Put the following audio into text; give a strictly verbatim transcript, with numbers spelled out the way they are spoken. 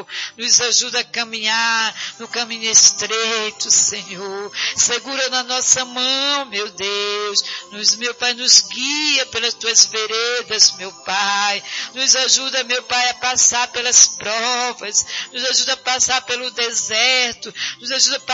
Senhor. Nos ajuda a caminhar no caminho estreito, Senhor. Segura na nossa mão, meu Deus. Nos, meu Pai, nos guia pelas tuas veredas, meu Pai. Nos ajuda, meu Pai, a passar pelas provas. Nos ajuda a passar pelo deserto. Nos ajuda a